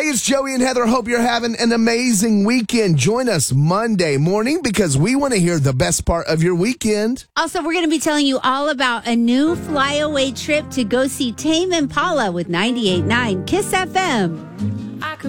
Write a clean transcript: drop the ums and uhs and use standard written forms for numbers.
Hey, it's Joey and Heather. Hope you're having an amazing weekend. Join us Monday morning because we want to hear the best part of your weekend. Also, we're going to be telling you all about a new flyaway trip to go see Tame Impala with 98.9 Kiss FM.